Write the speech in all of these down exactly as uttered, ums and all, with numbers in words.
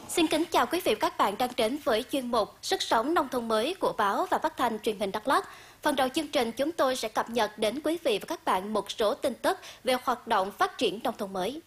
Xin kính chào quý vị và các bạn đang đến với chuyên mục Sức sống nông thôn mới của báo và phát thanh truyền hình Đắk Lắk. Phần đầu chương trình chúng tôi sẽ cập nhật đến quý vị và các bạn một số tin tức về hoạt động phát triển nông thôn mới.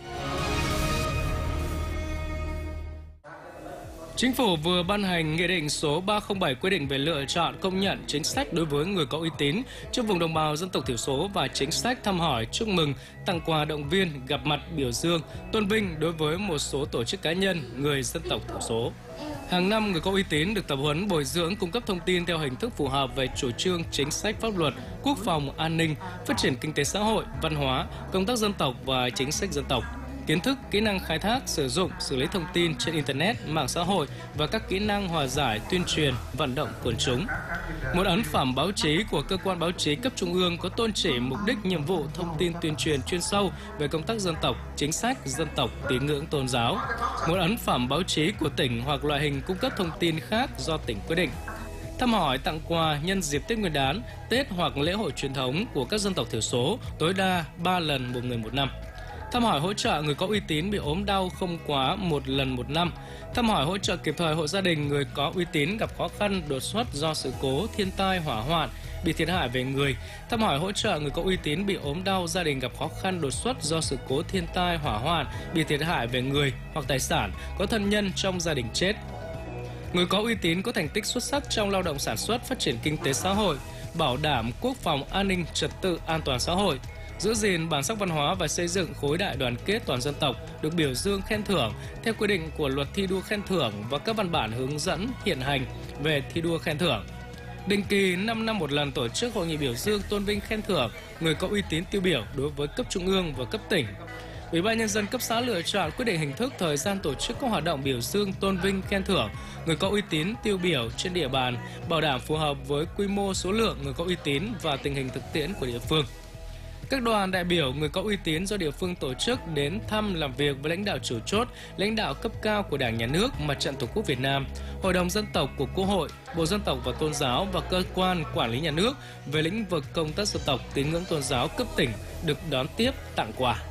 Chính phủ vừa ban hành Nghị định số ba không bảy quy định về lựa chọn công nhận chính sách đối với người có uy tín trong vùng đồng bào dân tộc thiểu số và chính sách thăm hỏi, chúc mừng, tặng quà động viên, gặp mặt biểu dương, tôn vinh đối với một số tổ chức cá nhân người dân tộc thiểu số. Hàng năm, người có uy tín được tập huấn, bồi dưỡng, cung cấp thông tin theo hình thức phù hợp về chủ trương, chính sách pháp luật, quốc phòng, an ninh, phát triển kinh tế xã hội, văn hóa, công tác dân tộc và chính sách dân tộc. Kiến thức, kỹ năng khai thác, sử dụng, xử lý thông tin trên Internet, mạng xã hội và các kỹ năng hòa giải, tuyên truyền, vận động quần chúng. Một ấn phẩm báo chí của cơ quan báo chí cấp trung ương có tôn chỉ mục đích nhiệm vụ thông tin tuyên truyền chuyên sâu về công tác dân tộc, chính sách, dân tộc, tín ngưỡng tôn giáo. Một ấn phẩm báo chí của tỉnh hoặc loại hình cung cấp thông tin khác do tỉnh quyết định. Thăm hỏi, tặng quà nhân dịp Tết Nguyên đán, Tết hoặc lễ hội truyền thống của các dân tộc thiểu số tối đa ba lần một người một năm. Thăm hỏi hỗ trợ người có uy tín bị ốm đau không quá một lần một năm. Thăm hỏi hỗ trợ kịp thời hộ gia đình người có uy tín gặp khó khăn đột xuất do sự cố, thiên tai, hỏa hoạn, bị thiệt hại về người. Thăm hỏi hỗ trợ người có uy tín bị ốm đau, gia đình gặp khó khăn đột xuất do sự cố, thiên tai, hỏa hoạn, bị thiệt hại về người hoặc tài sản, có thân nhân trong gia đình chết. Người có uy tín có thành tích xuất sắc trong lao động sản xuất, phát triển kinh tế xã hội, bảo đảm quốc phòng an ninh, trật tự an toàn xã hội, giữ gìn bản sắc văn hóa và xây dựng khối đại đoàn kết toàn dân tộc, được biểu dương khen thưởng theo quy định của Luật thi đua khen thưởng và các văn bản hướng dẫn hiện hành về thi đua khen thưởng. Định kỳ năm năm một lần tổ chức hội nghị biểu dương tôn vinh khen thưởng người có uy tín tiêu biểu đối với cấp trung ương và cấp tỉnh. Ủy ban nhân dân cấp xã lựa chọn quyết định hình thức, thời gian tổ chức các hoạt động biểu dương tôn vinh khen thưởng người có uy tín tiêu biểu trên địa bàn, bảo đảm phù hợp với quy mô, số lượng người có uy tín và tình hình thực tiễn của địa phương. Các đoàn đại biểu người có uy tín do địa phương tổ chức đến thăm làm việc với lãnh đạo chủ chốt, lãnh đạo cấp cao của Đảng, Nhà nước, Mặt trận Tổ quốc Việt Nam, Hội đồng Dân tộc của Quốc hội, Bộ Dân tộc và Tôn giáo và cơ quan quản lý nhà nước về lĩnh vực công tác dân tộc, tín ngưỡng tôn giáo cấp tỉnh được đón tiếp, tặng quà.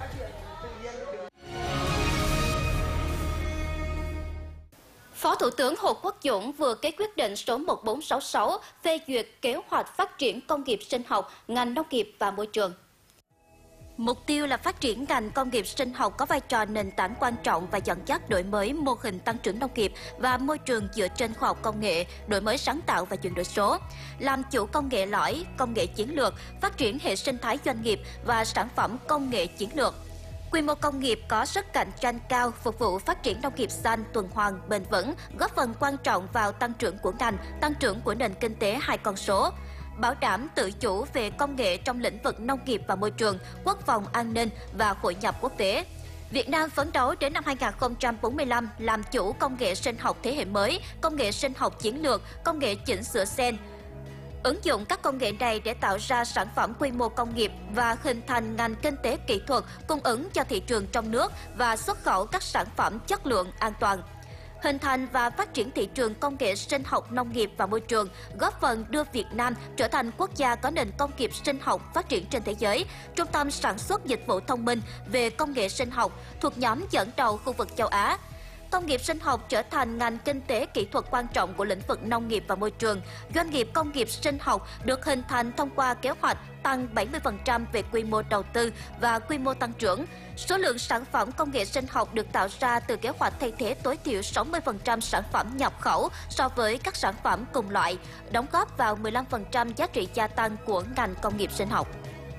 Phó Thủ tướng Hồ Quốc Dũng vừa ký quyết định số một bốn sáu sáu phê duyệt kế hoạch phát triển công nghiệp sinh học, ngành nông nghiệp và môi trường. Mục tiêu là phát triển ngành công nghiệp sinh học có vai trò nền tảng quan trọng và dẫn dắt đổi mới mô hình tăng trưởng nông nghiệp và môi trường dựa trên khoa học công nghệ, đổi mới sáng tạo và chuyển đổi số, làm chủ công nghệ lõi, công nghệ chiến lược, phát triển hệ sinh thái doanh nghiệp và sản phẩm công nghệ chiến lược. Quy mô công nghiệp có sức cạnh tranh cao, phục vụ phát triển nông nghiệp xanh, tuần hoàn, bền vững, góp phần quan trọng vào tăng trưởng của ngành, tăng trưởng của nền kinh tế hai con số. Bảo đảm tự chủ về công nghệ trong lĩnh vực nông nghiệp và môi trường, quốc phòng an ninh và hội nhập quốc tế. Việt Nam phấn đấu đến năm hai nghìn không trăm bốn mươi lăm làm chủ công nghệ sinh học thế hệ mới, công nghệ sinh học chiến lược, công nghệ chỉnh sửa gen. Ứng dụng các công nghệ này để tạo ra sản phẩm quy mô công nghiệp và hình thành ngành kinh tế kỹ thuật cung ứng cho thị trường trong nước và xuất khẩu các sản phẩm chất lượng an toàn. Hình thành và phát triển thị trường công nghệ sinh học nông nghiệp và môi trường, góp phần đưa Việt Nam trở thành quốc gia có nền công nghiệp sinh học phát triển trên thế giới, trung tâm sản xuất dịch vụ thông minh về công nghệ sinh học thuộc nhóm dẫn đầu khu vực châu Á. Công nghiệp sinh học trở thành ngành kinh tế kỹ thuật quan trọng của lĩnh vực nông nghiệp và môi trường. Doanh nghiệp công nghiệp sinh học được hình thành thông qua kế hoạch tăng bảy mươi phần trăm về quy mô đầu tư và quy mô tăng trưởng. Số lượng sản phẩm công nghệ sinh học được tạo ra từ kế hoạch thay thế tối thiểu sáu mươi phần trăm sản phẩm nhập khẩu so với các sản phẩm cùng loại, đóng góp vào mười lăm phần trăm giá trị gia tăng của ngành công nghiệp sinh học.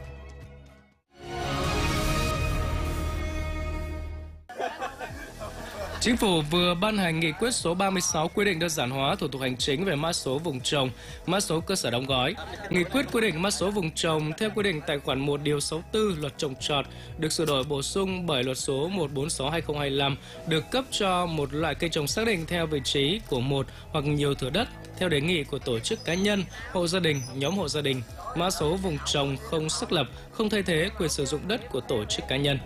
Chính phủ vừa ban hành nghị quyết số ba mươi sáu quy định đơn giản hóa thủ tục hành chính về mã số vùng trồng, mã số cơ sở đóng gói. Nghị quyết quy định mã số vùng trồng theo quy định tại khoản một điều sáu mươi tư Luật trồng trọt được sửa đổi bổ sung bởi Luật số một bốn sáu hai không hai lăm được cấp cho một loại cây trồng xác định theo vị trí của một hoặc nhiều thửa đất theo đề nghị của tổ chức cá nhân, hộ gia đình, nhóm hộ gia đình. Mã số vùng trồng không xác lập, không thay thế quyền sử dụng đất của tổ chức cá nhân.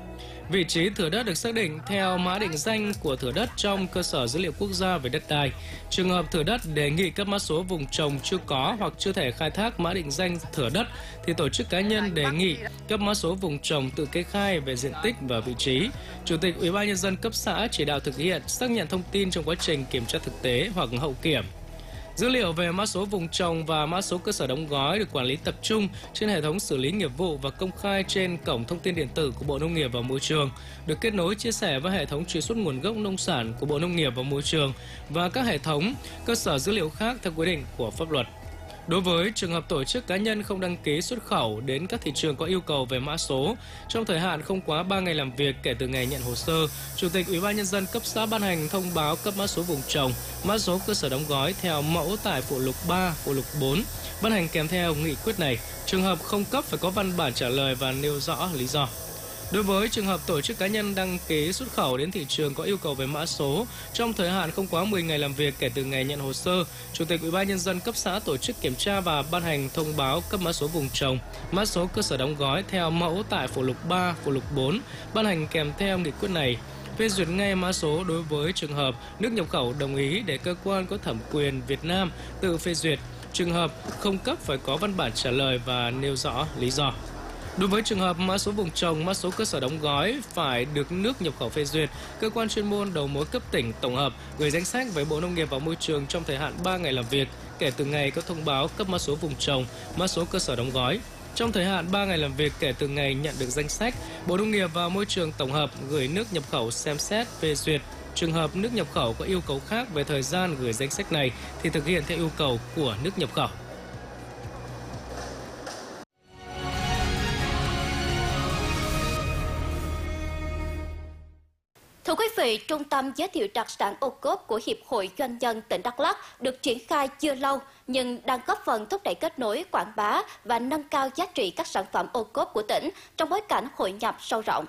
Vị trí thửa đất được xác định theo mã định danh của thửa đất trong cơ sở dữ liệu quốc gia về đất đai. Trường hợp thửa đất đề nghị cấp mã số vùng trồng chưa có hoặc chưa thể khai thác mã định danh thửa đất thì tổ chức cá nhân đề nghị cấp mã số vùng trồng tự kê khai về diện tích và vị trí. Chủ tịch Ủy ban nhân dân cấp xã chỉ đạo thực hiện xác nhận thông tin trong quá trình kiểm tra thực tế hoặc hậu kiểm. Dữ liệu về mã số vùng trồng và mã số cơ sở đóng gói được quản lý tập trung trên hệ thống xử lý nghiệp vụ và công khai trên cổng thông tin điện tử của Bộ Nông nghiệp và Môi trường, được kết nối chia sẻ với hệ thống truy xuất nguồn gốc nông sản của Bộ Nông nghiệp và Môi trường và các hệ thống cơ sở dữ liệu khác theo quy định của pháp luật. Đối với trường hợp tổ chức cá nhân không đăng ký xuất khẩu đến các thị trường có yêu cầu về mã số trong thời hạn không quá ba ngày làm việc kể từ ngày nhận hồ sơ, Chủ tịch Ủy ban nhân dân cấp xã ban hành thông báo cấp mã số vùng trồng, mã số cơ sở đóng gói theo mẫu tại phụ lục ba, phụ lục bốn, ban hành kèm theo nghị quyết này. Trường hợp không cấp phải có văn bản trả lời và nêu rõ lý do. Đối với trường hợp tổ chức cá nhân đăng ký xuất khẩu đến thị trường có yêu cầu về mã số trong thời hạn không quá mười ngày làm việc kể từ ngày nhận hồ sơ, Chủ tịch Ủy ban nhân dân cấp xã tổ chức kiểm tra và ban hành thông báo cấp mã số vùng trồng, mã số cơ sở đóng gói theo mẫu tại phụ lục ba, phụ lục bốn, ban hành kèm theo nghị quyết này. Phê duyệt ngay mã số đối với trường hợp nước nhập khẩu đồng ý để cơ quan có thẩm quyền Việt Nam tự phê duyệt. Trường hợp không cấp phải có văn bản trả lời và nêu rõ lý do. Đối với trường hợp mã số vùng trồng, mã số cơ sở đóng gói phải được nước nhập khẩu phê duyệt, cơ quan chuyên môn đầu mối cấp tỉnh tổng hợp gửi danh sách với Bộ Nông nghiệp và Môi trường trong thời hạn ba ngày làm việc kể từ ngày có thông báo cấp mã số vùng trồng, mã số cơ sở đóng gói. Trong thời hạn ba ngày làm việc kể từ ngày nhận được danh sách, Bộ Nông nghiệp và Môi trường tổng hợp gửi nước nhập khẩu xem xét phê duyệt. Trường hợp nước nhập khẩu có yêu cầu khác về thời gian gửi danh sách này thì thực hiện theo yêu cầu của nước nhập khẩu. Thưa quý vị, Trung tâm giới thiệu đặc sản ô cốp của Hiệp hội Doanh nhân tỉnh Đắk Lắk được triển khai chưa lâu nhưng đang góp phần thúc đẩy kết nối, quảng bá và nâng cao giá trị các sản phẩm ô cốp của tỉnh trong bối cảnh hội nhập sâu rộng.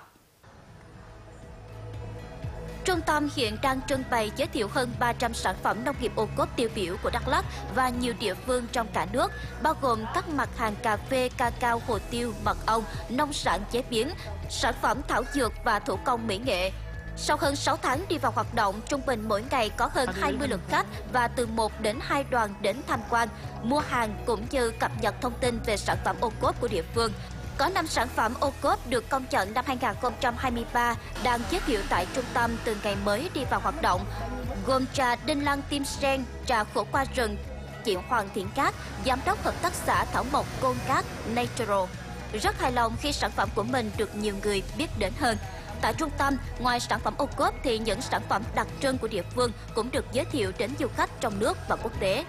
Trung tâm hiện đang trưng bày giới thiệu hơn ba trăm sản phẩm nông nghiệp ô cốp tiêu biểu của Đắk Lắk và nhiều địa phương trong cả nước, bao gồm các mặt hàng cà phê, cacao, hồ tiêu, mật ong, nông sản chế biến, sản phẩm thảo dược và thủ công mỹ nghệ. Sau hơn sáu tháng đi vào hoạt động, trung bình mỗi ngày có hơn hai mươi lượt khách và từ một đến hai đoàn đến tham quan, mua hàng cũng như cập nhật thông tin về sản phẩm ô cốp của địa phương. Có năm sản phẩm ô cốp được công nhận năm hai nghìn không trăm hai mươi ba đang giới thiệu tại trung tâm từ ngày mới đi vào hoạt động, gồm trà Đinh Lăng Tim Sen, trà khổ qua rừng, chị Hoàng Thiện Cát, giám đốc hợp tác xã thảo mộc Côn Cát Natural. Rất hài lòng khi sản phẩm của mình được nhiều người biết đến hơn. Tại trung tâm, ngoài sản phẩm ô cốp thì những sản phẩm đặc trưng của địa phương cũng được giới thiệu đến du khách trong nước và quốc tế.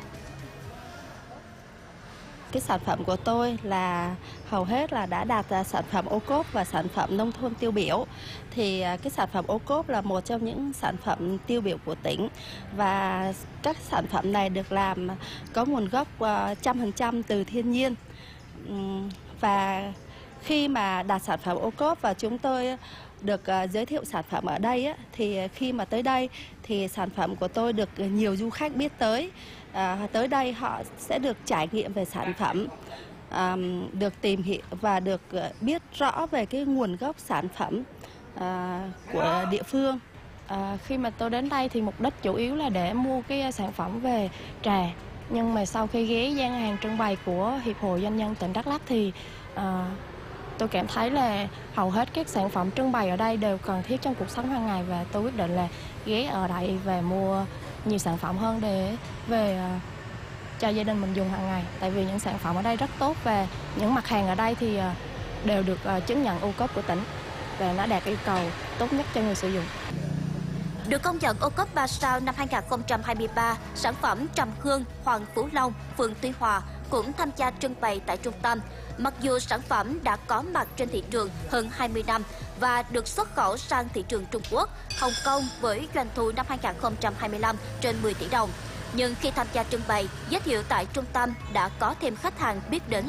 Cái sản phẩm của tôi là hầu hết là đã đạt sản phẩm ô cốp và sản phẩm nông thôn tiêu biểu. Thì cái sản phẩm ô cốp là một trong những sản phẩm tiêu biểu của tỉnh. Và các sản phẩm này được làm có nguồn gốc một trăm phần trăm từ thiên nhiên. Và khi mà đạt sản phẩm ô cốp và chúng tôi được uh, giới thiệu sản phẩm ở đây á, thì khi mà tới đây thì sản phẩm của tôi được nhiều du khách biết tới. Uh, tới đây họ sẽ được trải nghiệm về sản phẩm, um, được tìm hiểu và được uh, biết rõ về cái nguồn gốc sản phẩm uh, của địa phương. À, khi mà tôi đến đây thì mục đích chủ yếu là để mua cái sản phẩm về trà. Nhưng mà sau khi ghé gian hàng trưng bày của Hiệp hội Doanh nhân tỉnh Đắk Lắk thì uh, tôi cảm thấy là hầu hết các sản phẩm trưng bày ở đây đều cần thiết trong cuộc sống hàng ngày, và tôi quyết định là ghé ở đây và mua nhiều sản phẩm hơn để về uh, cho gia đình mình dùng hàng ngày. Tại vì những sản phẩm ở đây rất tốt và những mặt hàng ở đây thì uh, đều được uh, chứng nhận ô cốp của tỉnh và nó đạt yêu cầu tốt nhất cho người sử dụng. Được công nhận ô cốp ba sao năm hai nghìn không trăm hai mươi ba, sản phẩm Trầm Hương, Hoàng Phú Long, phường Tuy Hòa cũng tham gia trưng bày tại trung tâm. Mặc dù sản phẩm đã có mặt trên thị trường hơn hai mươi năm và được xuất khẩu sang thị trường Trung Quốc, Hồng Kông với doanh thu năm hai nghìn không trăm hai mươi lăm trên mười tỷ đồng. Nhưng khi tham gia trưng bày, giới thiệu tại trung tâm đã có thêm khách hàng biết đến